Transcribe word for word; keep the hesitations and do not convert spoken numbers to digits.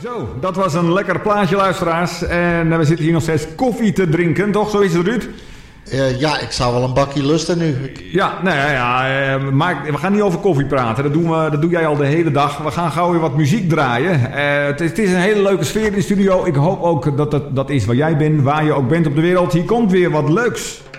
Zo, dat was een lekker plaatje, luisteraars. En we zitten hier nog steeds koffie te drinken, toch? Zo is het, Ruud? Uh, ja, ik zou wel een bakje lusten nu. Ja, nou ja, ja maar we gaan niet over koffie praten. Dat, doen we, dat doe jij al de hele dag. We gaan gauw weer wat muziek draaien. Uh, het, is, het is een hele leuke sfeer in de studio. Ik hoop ook dat het, dat is waar jij bent, waar je ook bent op de wereld. Hier komt weer wat leuks.